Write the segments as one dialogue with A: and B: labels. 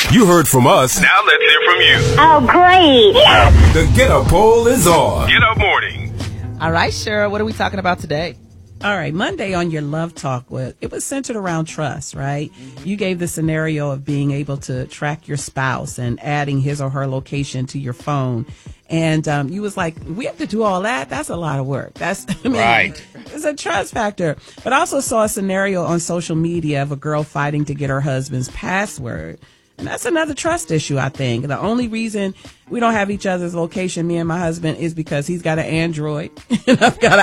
A: You heard from us.
B: Now let's hear from you.
C: Oh, great. Yes.
A: The Get Up poll is on.
B: Get Up Morning.
D: All right, Cheryl, what are we talking about today?
E: All right, Monday on your Love Talk, it was centered around trust, right? You gave the scenario of being able to track your spouse and adding his or her location to your phone. And you was like, we have to do all that? That's a lot of work. Right. It's a trust factor. But I also saw a scenario on social media of a girl fighting to get her husband's password. And that's another trust issue, I think. The only reason we don't have each other's location, me and my husband, is because he's got an Android and I've got an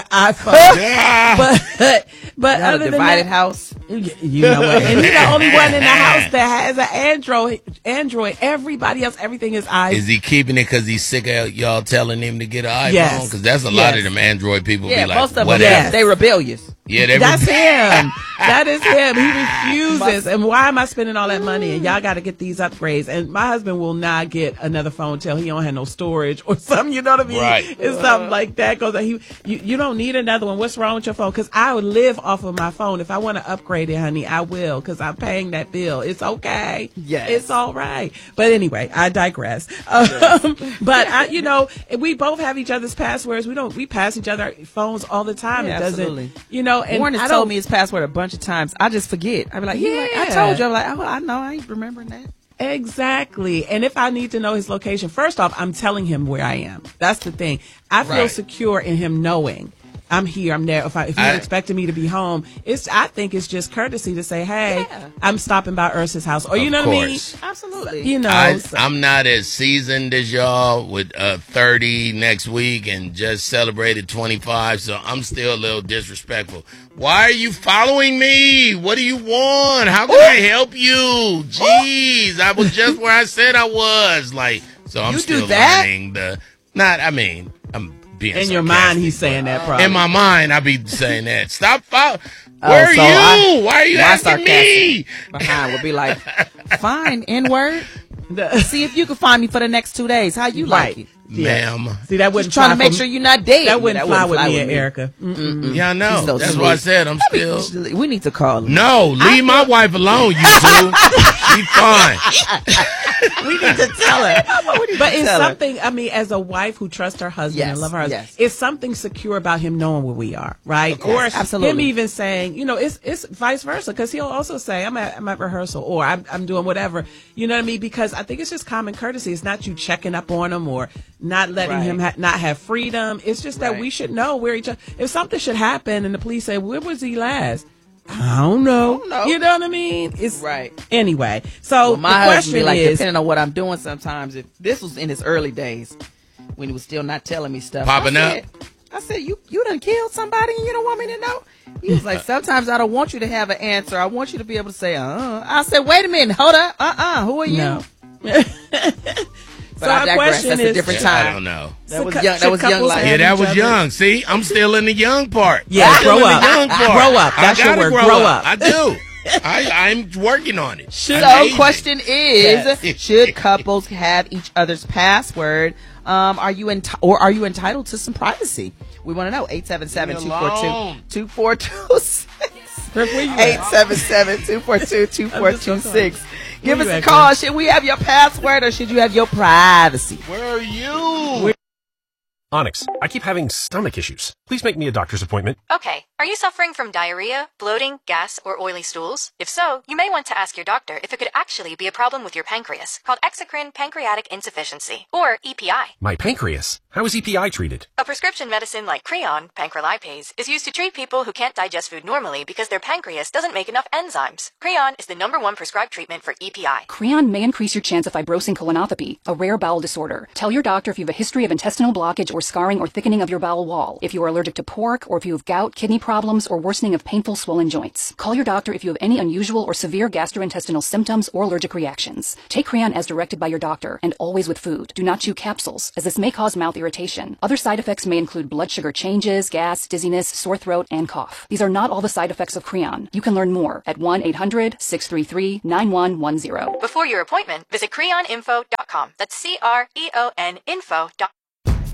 E: iPhone. but other than
D: divided
E: that,
D: house.
E: You know what? And he's the only one in the house that has an Android. Everybody else, everything is iPhone.
F: Is he keeping it because he's sick of y'all telling him to get an iPhone?
E: Yes.
F: Because that's a lot of them Android people be like,
D: most of
F: whatever.
D: them, they rebellious.
F: Yeah,
E: That's him. That is him. He refuses. And why am I spending all that money? And y'all got to get these upgrades. And my husband will not get another phone till he don't have no storage or something. You know what I mean?
F: Right.
E: It's something like that. Because you don't need another one. What's wrong with your phone? Because I would live off of my phone. If I want to upgrade it, honey, I will. Because I'm paying that bill. It's okay.
D: Yes.
E: It's all right. But anyway, I digress. But we both have each other's passwords. We pass each other phones all the time.
D: Yeah,
E: It doesn't,
D: absolutely.
E: And
D: Warren has told me his password a bunch of times. I just forget. I be like, I told you. I'm like, oh, I know. I ain't remembering that.
E: Exactly. And if I need to know his location, first off, I'm telling him where I am. That's the thing. I feel secure in him knowing I'm here, I'm there. If you're expecting me to be home, I think it's just courtesy to say, hey, I'm stopping by Ursa's house. Or you know what I mean?
D: Absolutely.
F: I'm not as seasoned as y'all with 30 next week and just celebrated 25, so I'm still a little disrespectful. Why are you following me? What do you want? How can I help you? Jeez, I was just where I said I was. So I'm still learning I'm being
E: in your mind, he's saying that probably.
F: In my mind, I be saying that. Stop following. Where are you? Why are you asking me?
D: Behind would be like, fine, N-word. See if you can find me for the next 2 days. How you like it?
F: Ma'am.
E: See, that wouldn't
D: trying to make sure you're not dead.
E: That wouldn't fly with me and Erica.
F: Yeah, I know. That's what I said. I'm still.
D: We need to call him.
F: No, leave my wife alone, you two. She's fine.
E: We need to tell her. But it's something, as a wife who trusts her husband and love her husband, it's something secure about him knowing where we are, right? Or
D: absolutely.
E: Him even saying, it's vice versa, because he'll also say, I'm at rehearsal, or I'm doing whatever. You know what I mean? Because I think it's just common courtesy. It's not you checking up on him or not letting him not have freedom. It's just that we should know where each other. If something should happen and the police say, where was he last? I don't know. You know what I mean? It's anyway. So
D: my
E: the question
D: be like,
E: is,
D: depending on what I'm doing, sometimes if this was in his early days when he was still not telling me stuff,
F: popping up.
D: I said, you done killed somebody and you don't want me to know? He was like, sometimes I don't want you to have an answer. I want you to be able to say, I said, wait a minute, hold up, who are you?
E: No.
D: But I digress. That's a different time.
F: I don't know.
D: That was young. That was young life.
F: Yeah, that was young. See, I'm still in the young part.
E: Yeah, grow up. Grow up. That's your word. Grow up.
F: I do. I'm working on it.
D: So, question is: should couples have each other's password? Are you entitled to some privacy? We want to know. 877-242-2426. 877-242-2426. Give us a call. Should we have your password or should you have your privacy?
F: Where are you?
A: Onyx, I keep having stomach issues. Please make me a doctor's appointment.
G: Okay. Are you suffering from diarrhea, bloating, gas, or oily stools? If so, you may want to ask your doctor if it could actually be a problem with your pancreas, called exocrine pancreatic insufficiency, or EPI.
A: My pancreas? How is EPI treated?
G: A prescription medicine like Creon, pancrelipase, is used to treat people who can't digest food normally because their pancreas doesn't make enough enzymes. Creon is the #1 prescribed treatment for EPI.
H: Creon may increase your chance of fibrosing colonopathy, a rare bowel disorder. Tell your doctor if you have a history of intestinal blockage or scarring or thickening of your bowel wall, if you are allergic to pork, or if you have gout, kidney problems, or worsening of painful swollen joints. Call your doctor if you have any unusual or severe gastrointestinal symptoms or allergic reactions. Take Creon as directed by your doctor, and always with food. Do not chew capsules, as this may cause mouth irritation. Other side effects may include blood sugar changes, gas, dizziness, sore throat, and cough. These are not all the side effects of Creon. You can learn more at 1-800-633-9110.
G: Before your appointment, visit creoninfo.com. That's CREON info.com.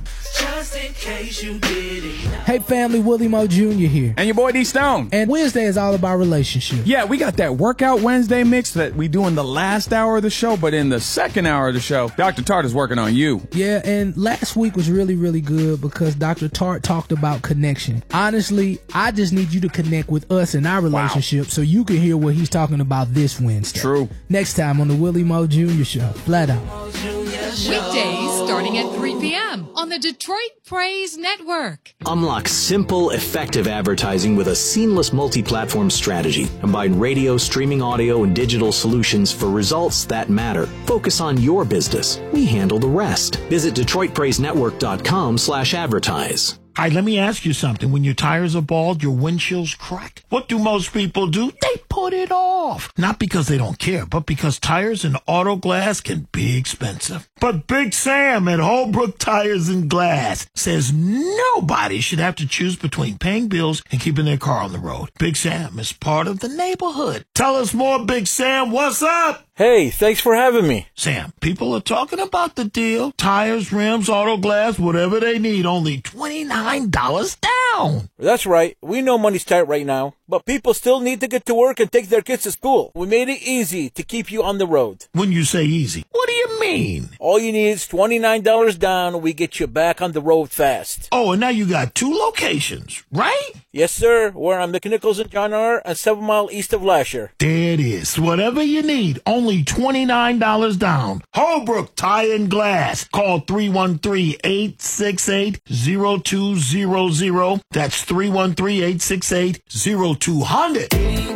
B: just in case you didn't.
I: Hey family, Willie Mo Jr. here.
J: And your boy D Stone.
I: And Wednesday is all about relationships.
J: Yeah, we got that Workout Wednesday mix that we do in the last hour of the show, but in the second hour of the show, Dr. Tart is working on you.
I: Yeah, and last week was really, really good because Dr. Tart talked about connection. Honestly, I just need you to connect with us in our relationship so you can hear what he's talking about this Wednesday.
J: True.
I: Next time on the Willie Mo Jr. Show. Flat out.
K: Weekdays starting at 3 p.m. on the Detroit Praise Network.
L: Unlock simple, effective advertising with a seamless multi-platform strategy. Combine radio, streaming audio, and digital solutions for results that matter. Focus on your business. We handle the rest. Visit DetroitPraiseNetwork.com/advertise.
M: All right, let me ask you something. When your tires are bald, your windshield's cracked. What do most people do? They put it off. Not because they don't care, but because tires and auto glass can be expensive. But Big Sam at Holbrook Tires and Glass says nobody should have to choose between paying bills and keeping their car on the road. Big Sam is part of the neighborhood. Tell us more, Big Sam. What's up?
N: Hey, thanks for having me.
M: Sam, people are talking about the deal. Tires, rims, auto glass, whatever they need, only $29 down.
N: That's right. We know money's tight right now, but people still need to get to work and take their kids to school. We made it easy to keep you on the road.
M: When you say easy, what do you mean?
N: All you need is $29 down and we get you back on the road fast.
M: Oh, and now you got 2 locations, right?
N: Yes, sir. We're on McNichols and John R. and 7 Mile east of Lasher.
M: There it is. Whatever you need, only $29 down. Holbrook Tire and Glass. Call 313-868-0200. That's 313-868-0200.